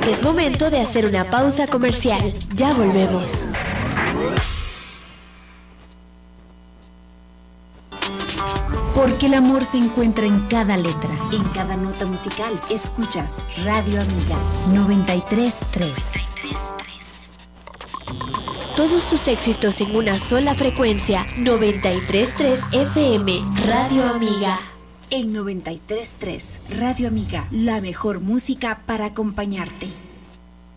Es momento de hacer una pausa comercial. Ya volvemos. Porque el amor se encuentra en cada letra, en cada nota musical. Escuchas Radio Amiga 93.3. Todos tus éxitos en una sola frecuencia. 93.3 FM, Radio Amiga. En 93.3 Radio Amiga, la mejor música para acompañarte.